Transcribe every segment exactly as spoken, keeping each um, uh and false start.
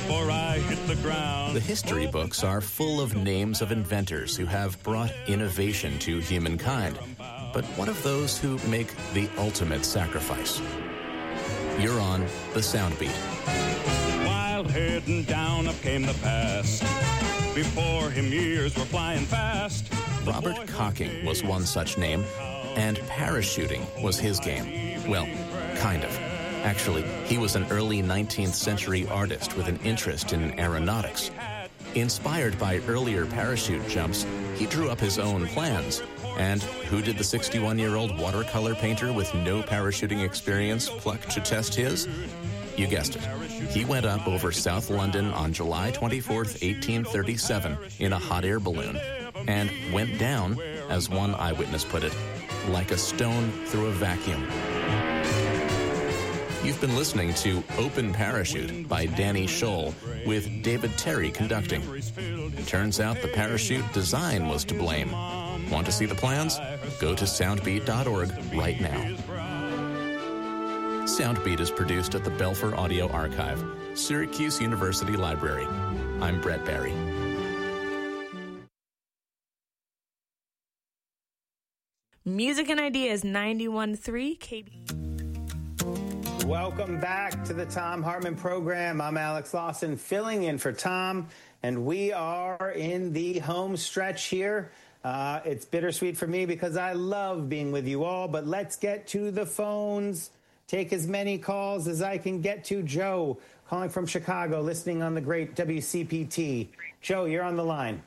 before I hit the ground. The history books are full of names of inventors who have brought innovation to humankind. But what of those who make the ultimate sacrifice? You're on The Soundbeat. While heading down, up came the past. Before him, years were flying fast. Robert Cocking was one such name, and parachuting was his game. Well, kind of. Actually, he was an early nineteenth century artist with an interest in aeronautics. Inspired by earlier parachute jumps, he drew up his own plans. And who did the sixty-one-year-old watercolor painter with no parachuting experience pluck to test his? You guessed it. He went up over South London on July twenty-fourth, eighteen thirty-seven in a hot air balloon and went down, as one eyewitness put it, like a stone through a vacuum. You've been listening to Open Parachute by Danny Scholl with David Terry conducting. Turns out the parachute design was to blame. Want to see the plans? Go to soundbeat dot org right now. Soundbeat is produced at the Belfer Audio Archive, Syracuse University Library. I'm Brett Barry. Music and Ideas ninety-one point three K B. Welcome back to the Thom Hartmann program. I'm Alex Lawson, filling in for Tom, and we are in the home stretch here. Uh, it's bittersweet for me because I love being with you all, but let's get to the phones. Take as many calls as I can get to. Joe, calling from Chicago, listening on the great W C P T. Joe, you're on the line.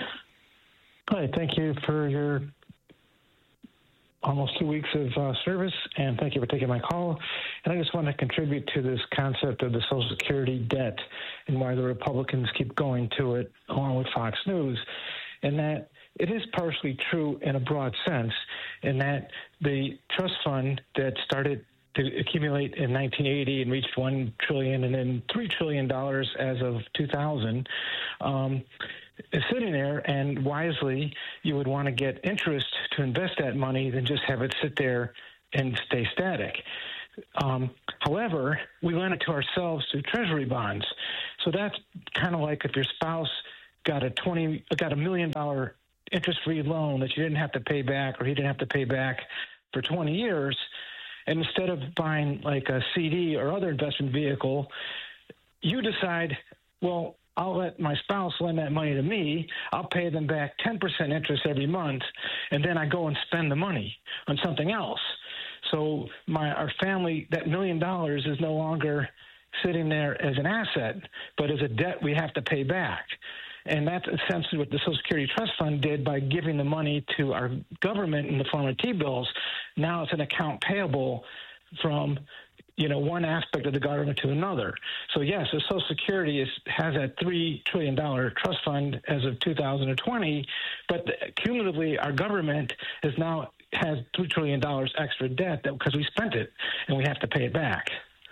Hi, thank you for your almost two weeks of uh, service, and thank you for taking my call. And I just want to contribute to this concept of the Social Security debt and why the Republicans keep going to it, along with Fox News, and that it is partially true in a broad sense, in that the trust fund that started to accumulate in nineteen eighty and reached one trillion dollars and then three trillion dollars as of two thousand, um, is sitting there, and wisely you would want to get interest to invest that money than just have it sit there and stay static. Um, however, we lend it to ourselves through treasury bonds. So that's kind of like if your spouse got a twenty, got a million dollar interest-free loan that you didn't have to pay back, or he didn't have to pay back for twenty years. And instead of buying like a C D or other investment vehicle, you decide, well, I'll let my spouse lend that money to me. I'll pay them back ten percent interest every month, and then I go and spend the money on something else. So my our family, that million dollars is no longer sitting there as an asset, but as a debt we have to pay back. And that's essentially what the Social Security Trust Fund did by giving the money to our government in the form of T-bills. Now it's an account payable from, you know, one aspect of the government to another. So, yes, the Social Security is, has a three trillion dollars trust fund as of two thousand twenty, but the, cumulatively our government is now has three trillion dollars extra debt that, because we spent it and we have to pay it back.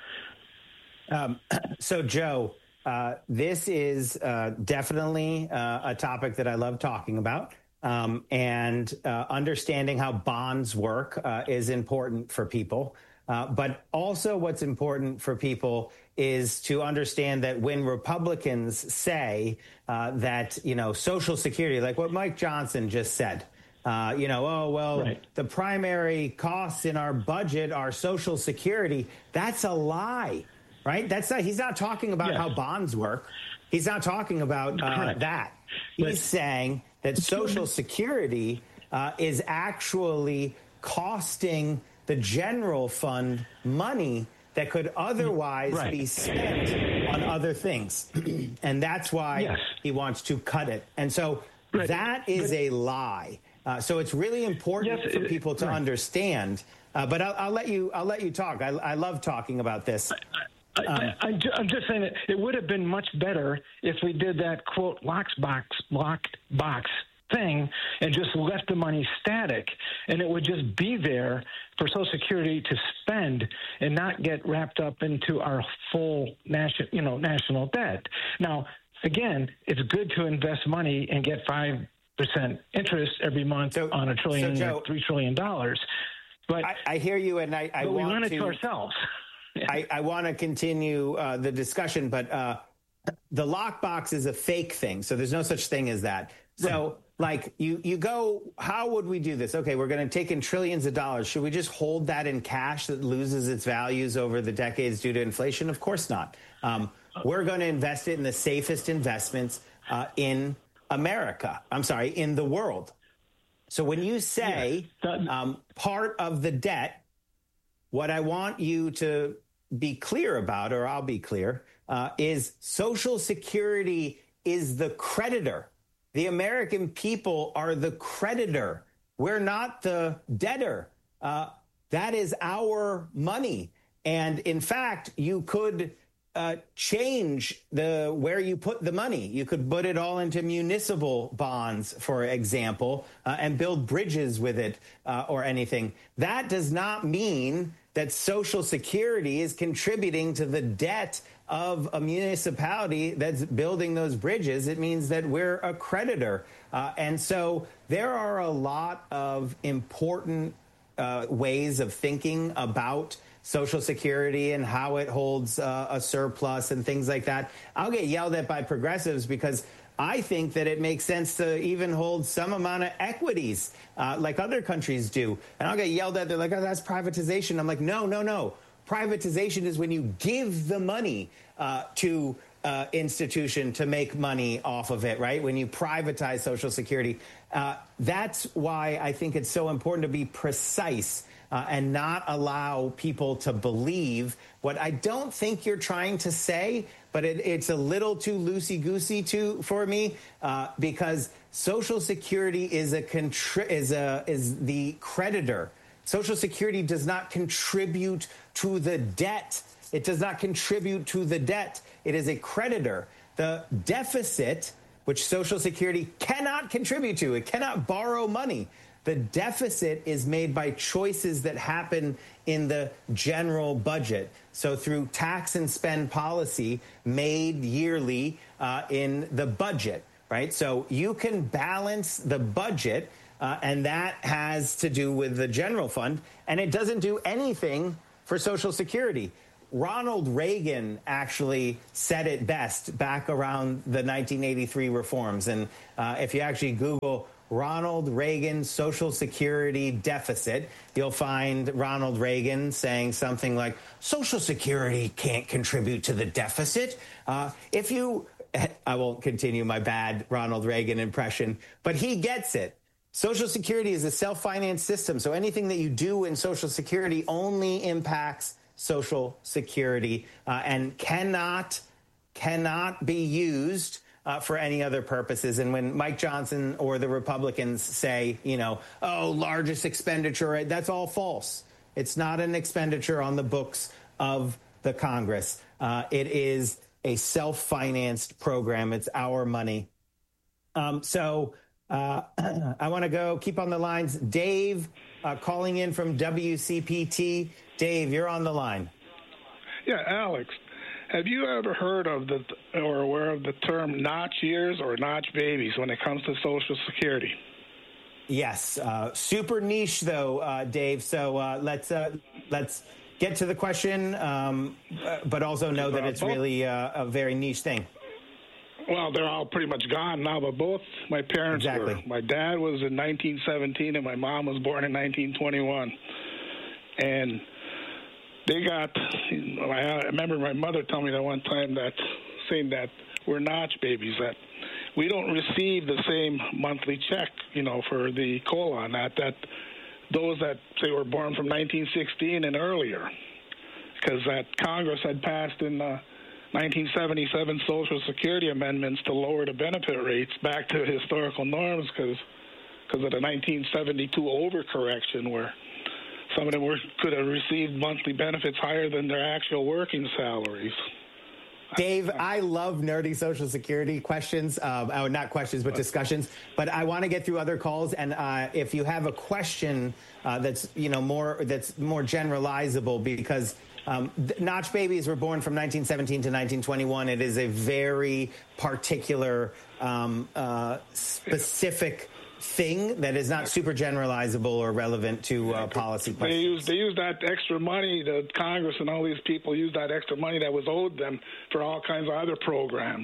Um, so, Joe, uh, this is uh, definitely uh, a topic that I love talking about. Um, and uh, understanding how bonds work uh, is important for people. Uh, but also what's important for people is to understand that when Republicans say uh, that, you know, Social Security, like what Mike Johnson just said, uh, you know, oh, well, right. the primary costs in our budget are Social Security. That's a lie, right? That's not, he's not talking about yes. how bonds work. He's not talking about uh, that. He's but, saying that Social Security uh, is actually costing the general fund money that could otherwise right. be spent on other things. And that's why yes. he wants to cut it. And so right. that is but, a lie. Uh, so it's really important yes, for people to right. understand. Uh, but I'll, I'll let you. I'll let you talk. I, I love talking about this. I, I, I, I'm, ju- I'm just saying that it would have been much better if we did that quote locked box locked box thing and just left the money static, and it would just be there for Social Security to spend and not get wrapped up into our full national, you know, national debt. Now, again, it's good to invest money and get five percent interest every month so, on a trillion, so Joe, or three trillion dollars. But I, I hear you, and I, I but want we run it to, to ourselves. I, I want to continue uh, the discussion, but uh, the lockbox is a fake thing. So there's no such thing as that. So like you, you go, how would we do this? Okay, we're going to take in trillions of dollars. Should we just hold that in cash that loses its values over the decades due to inflation? Of course not. Um, we're going to invest it in the safest investments uh, in America. I'm sorry, in the world. So when you say yeah, that, um, part of the debt, what I want you to be clear about, or I'll be clear, uh, is Social Security is the creditor. The American people are the creditor. We're not the debtor. Uh, that is our money. And in fact, you could uh, change the where you put the money. You could put it all into municipal bonds, for example, uh, and build bridges with it uh, or anything. That does not mean that Social Security is contributing to the debt of a municipality that's building those bridges. It means that we're a creditor. Uh, and so there are a lot of important uh, ways of thinking about Social Security and how it holds uh, a surplus and things like that. I'll get yelled at by progressives because I think that it makes sense to even hold some amount of equities uh, like other countries do. And I'll get yelled at. They're like, oh, that's privatization. I'm like, no, no, no. Privatization is when you give the money uh, to uh, institution to make money off of it, right? When you privatize Social Security. Uh, that's why I think it's so important to be precise uh, and not allow people to believe what I don't think you're trying to say, but it, it's a little too loosey-goosey to for me uh, because Social Security is a contri- is a is the creditor. Social Security does not contribute to the debt. It does not contribute to the debt. It is a creditor. The deficit, which Social Security cannot contribute to, it cannot borrow money. The deficit is made by choices that happen in the general budget. So through tax and spend policy made yearly uh, in the budget, right? So you can balance the budget, uh, and that has to do with the general fund, and it doesn't do anything for Social Security. Ronald Reagan actually said it best back around the nineteen eighty-three reforms. And uh, if you actually Google Ronald Reagan Social Security deficit, you'll find Ronald Reagan saying something like, Social Security can't contribute to the deficit. Uh, if you, I won't continue my bad Ronald Reagan impression, but he gets it. Social Security is a self-financed system, so anything that you do in Social Security only impacts Social Security uh, and cannot, cannot be used Uh, for any other purposes. And when Mike Johnson or the Republicans say, you know, oh, largest expenditure, that's all false. It's not an expenditure on the books of the Congress. Uh, it is a self-financed program. It's our money. Um, so uh, I want to go keep on the lines. Dave uh, calling in from W C P T. Dave, you're on the line. Yeah, Alex. Have you ever heard of the or aware of the term notch years or notch babies when it comes to Social Security? Yes, uh, super niche though, uh, Dave. So uh, let's uh, let's get to the question, um, but also know that it's really uh, a very niche thing. Well, they're all pretty much gone now, but both my parents exactly. were. My dad was in nineteen seventeen, and my mom was born in nineteen twenty-one, and they got, I remember my mother telling me that one time that, saying that we're notch babies, that we don't receive the same monthly check, you know, for the COLA on that, that those that say were born from nineteen sixteen and earlier, because that Congress had passed in uh, nineteen seventy-seven Social Security amendments to lower the benefit rates back to historical norms because because of the nineteen seventy-two overcorrection where some of them were, could have received monthly benefits higher than their actual working salaries. Dave, I love nerdy Social Security questions, um, oh, not questions, but discussions. But I want to get through other calls, and uh, if you have a question uh, that's you know more that's more generalizable, because um, notch babies were born from nineteen seventeen to nineteen twenty-one. It is a very particular, um, uh, specific thing that is not super generalizable or relevant to uh, policy questions. They use they use that extra money. The Congress and all these people use that extra money that was owed them for all kinds of other programs.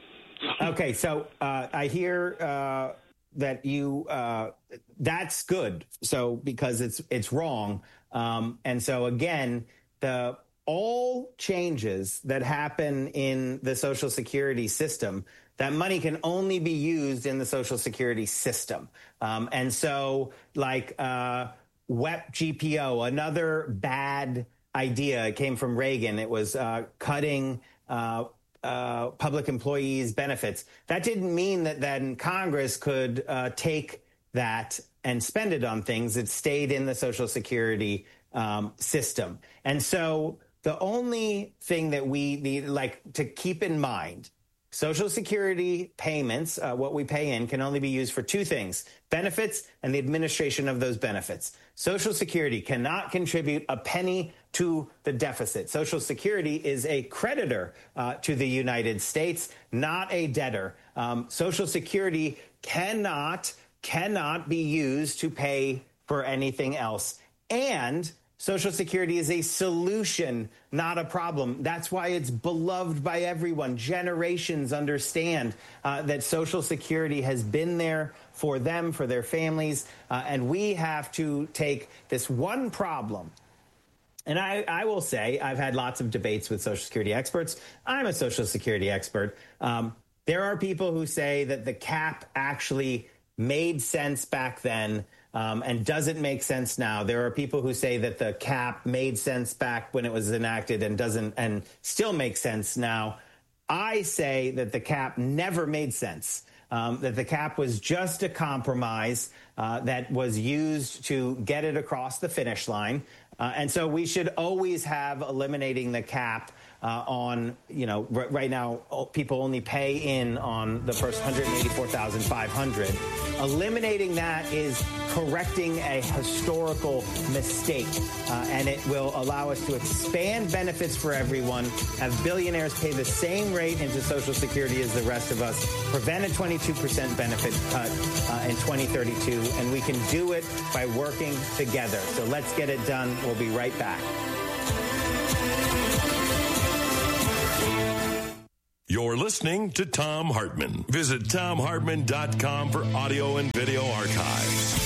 Okay, so uh, I hear uh, that you uh, that's good. So because it's it's wrong, um, and so again, the all changes that happen in the Social Security system, that money can only be used in the Social Security system. Um, and so like uh, W E P G P O, another bad idea, it came from Reagan. It was uh, cutting uh, uh, public employees' benefits. That didn't mean that then Congress could uh, take that and spend it on things. It stayed in the Social Security um, system. And so the only thing that we need, like, to keep in mind, Social Security payments, uh, what we pay in, can only be used for two things: benefits and the administration of those benefits. Social Security cannot contribute a penny to the deficit. Social Security is a creditor uh, to the United States, not a debtor. Um, Social Security cannot, cannot be used to pay for anything else. And Social Security is a solution, not a problem. That's why it's beloved by everyone. Generations understand uh, that Social Security has been there for them, for their families, uh, and we have to take this one problem. And I, I will say, I've had lots of debates with Social Security experts. I'm a Social Security expert. Um, there are people who say that the cap actually made sense back then, Um, and doesn't make sense now. There are people who say that the cap made sense back when it was enacted and doesn't, and still makes sense now. I say that the cap never made sense, um, that the cap was just a compromise uh, that was used to get it across the finish line. Uh, and so we should always have eliminating the cap uh, on, you know, r- right now, people only pay in on the first one hundred eighty-four thousand five hundred. Eliminating that is correcting a historical mistake, uh, and it will allow us to expand benefits for everyone, have billionaires pay the same rate into Social Security as the rest of us, prevent a twenty-two percent benefit cut uh, in twenty thirty-two, and we can do it by working together. So let's get it done. We'll be right back. You're listening to Thom Hartmann. Visit thom hartmann dot com for audio and video archives.